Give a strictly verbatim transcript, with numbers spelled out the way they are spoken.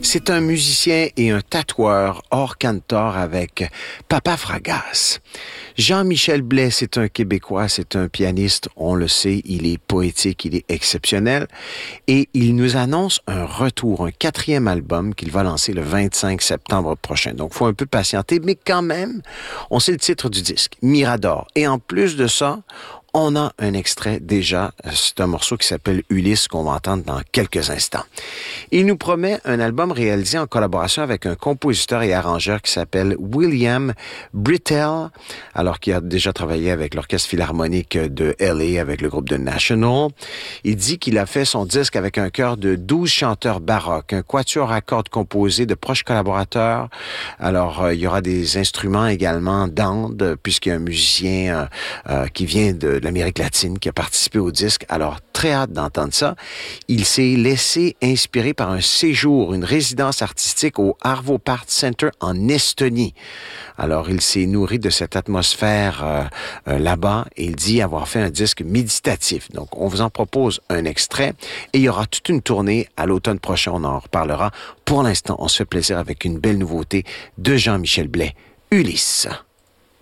C'est un musicien et un tatoueur hors cantor avec Papa Fragas. Jean-Michel Blais, c'est un Québécois, c'est un pianiste, on le sait, il est poétique, il est exceptionnel et il nous annonce un retour, un quatrième album qu'il va lancer le vingt-cinq septembre prochain. Donc, il faut un peu patienter, mais quand même, on sait le titre du disque, Mirador. Et en plus de ça, on a un extrait déjà, c'est un morceau qui s'appelle Ulysse qu'on va entendre dans quelques instants. Il nous promet un album réalisé en collaboration avec un compositeur et arrangeur qui s'appelle William Britell, alors qu'il a déjà travaillé avec l'Orchestre Philharmonique de L A, avec le groupe The National. Il dit qu'il a fait son disque avec un chœur de douze chanteurs baroques, un quatuor à cordes composé de proches collaborateurs. Alors, euh, il y aura des instruments également d'Inde, puisqu'il y a un musicien euh, euh, qui vient de l'Amérique latine qui a participé au disque. Alors, très hâte d'entendre ça. Il s'est laissé inspirer par un séjour, une résidence artistique au Arvo Part Center en Estonie. Alors, il s'est nourri de cette atmosphère euh, euh, là-bas et il dit avoir fait un disque méditatif. Donc, on vous en propose un extrait et il y aura toute une tournée à l'automne prochain. On en reparlera. Pour l'instant, on se fait plaisir avec une belle nouveauté de Jean-Michel Blais, Ulysse.